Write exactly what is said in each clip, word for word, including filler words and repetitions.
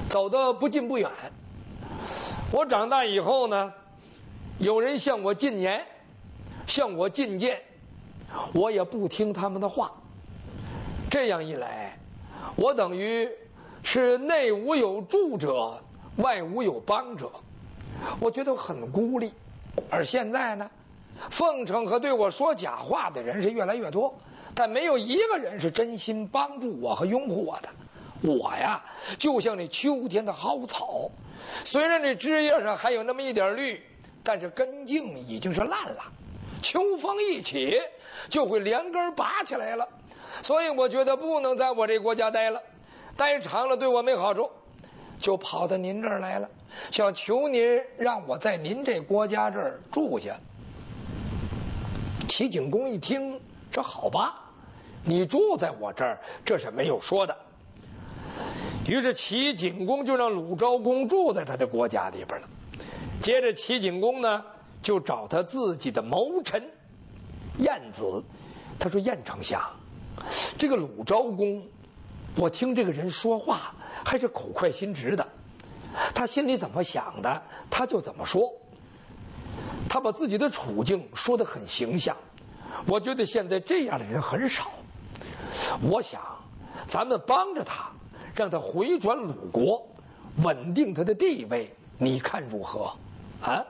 走得不近不远。我长大以后呢，有人向我进言，向我进谏，我也不听他们的话。这样一来，我等于是内无有助者，外无有帮者，我觉得很孤立。而现在呢，奉承和对我说假话的人是越来越多，但没有一个人是真心帮助我和拥护我的。我呀，就像那秋天的蒿草，虽然这枝叶上还有那么一点绿，但是根茎已经是烂了，秋风一起就会连根拔起来了。所以我觉得不能在我这国家待了，待长了对我没好处，就跑到您这儿来了，想求您让我在您这国家这儿住下。齐景公一听，这好吧，你住在我这儿，这是没有说的。于是齐景公就让鲁昭公住在他的国家里边了。接着齐景公呢，就找他自己的谋臣晏子，他说：“晏丞相，这个鲁昭公，我听这个人说话还是口快心直的，他心里怎么想的他就怎么说，他把自己的处境说得很形象。我觉得现在这样的人很少，我想咱们帮着他，让他回转鲁国，稳定他的地位，你看如何？”啊！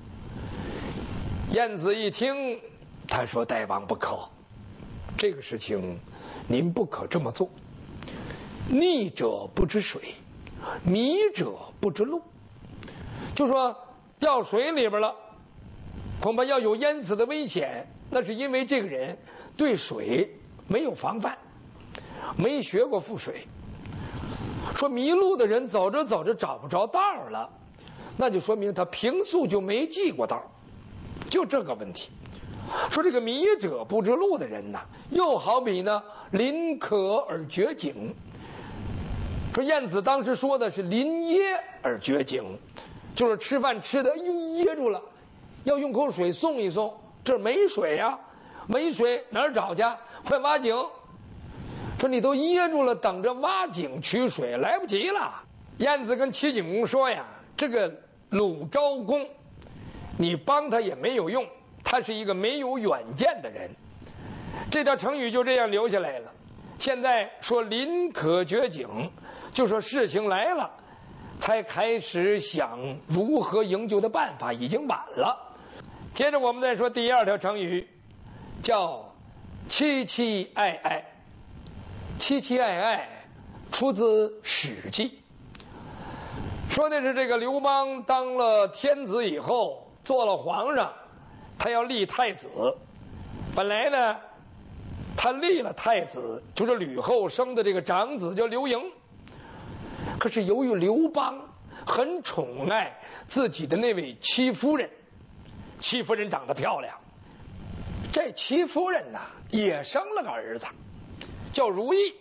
晏子一听，他说：“大王不可，这个事情您不可这么做。逆者不知水，迷者不知路。就说掉水里边了，恐怕要有淹死的危险，那是因为这个人对水没有防范，没学过覆水。说迷路的人走着走着找不着道了，那就说明他平素就没记过道，就这个问题。说这个迷者不知路的人呢，又好比呢临渴而绝井。说晏子当时说的是临噎而绝井，就是吃饭吃的又噎住了，要用口水送一送，这没水啊，没水哪儿找去？快挖井！说你都噎住了，等着挖井取水来不及了。晏子跟齐景公说呀，这个鲁昭公，你帮他也没有用，他是一个没有远见的人。这条成语就这样留下来了。现在说临渴绝井，就说事情来了，才开始想如何营救的办法，已经晚了。接着我们再说第二条成语，叫凄凄爱爱。凄凄爱爱出自《史记》，说的是这个刘邦当了天子以后，做了皇上，他要立太子。本来呢，他立了太子，就是吕后生的这个长子叫刘盈。可是由于刘邦很宠爱自己的那位戚夫人，戚夫人长得漂亮，这戚夫人呐也生了个儿子叫如意。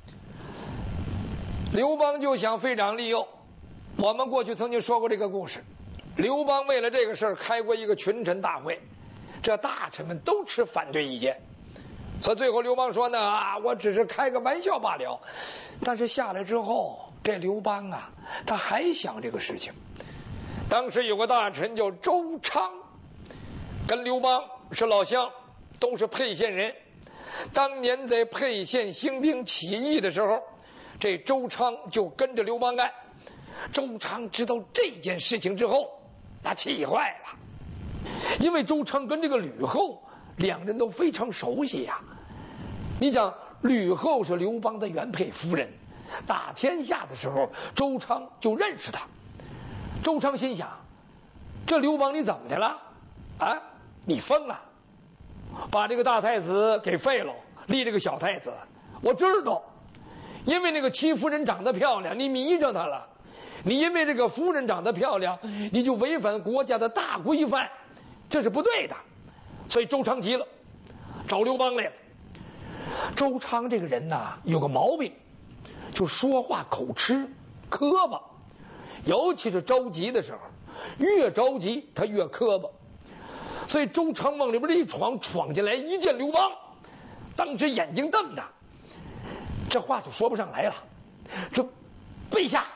刘邦就想废长立幼，我们过去曾经说过这个故事。刘邦为了这个事儿开过一个群臣大会，这大臣们都持反对意见，所以最后刘邦说呢啊，我只是开个玩笑罢了。但是下来之后，这刘邦啊，他还想这个事情。当时有个大臣叫周昌，跟刘邦是老乡，都是沛县人。当年在沛县兴兵起义的时候，这周昌就跟着刘邦干。周昌知道这件事情之后，他气坏了，因为周昌跟这个吕后两人都非常熟悉呀。你想，吕后是刘邦的原配夫人，打天下的时候周昌就认识他。周昌心想，这刘邦你怎么的了啊？你疯了，把这个大太子给废了，立这个小太子。我知道，因为那个戚夫人长得漂亮，你迷上她了，你因为这个夫人长得漂亮，你就违反国家的大规范，这是不对的。所以周昌急了，找刘邦来了。周昌这个人呐，有个毛病，就说话口吃磕巴，尤其是着急的时候，越着急他越磕巴。所以周昌往里边一闯，闯进来一见刘邦，当时眼睛瞪着，这话就说不上来了。这陛下，